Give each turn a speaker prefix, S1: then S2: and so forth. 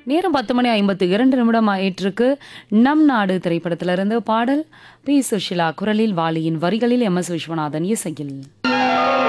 S1: நேரம் 10:52 ஆயிட்டிருக்கு. நம் நாடு திரைப்படத்திலிருந்து பாடல் பி. சுஷிலா குரலில் வாலியின் வரிகளில் எம்.எஸ். விஸ்வநாதன் இசையில்.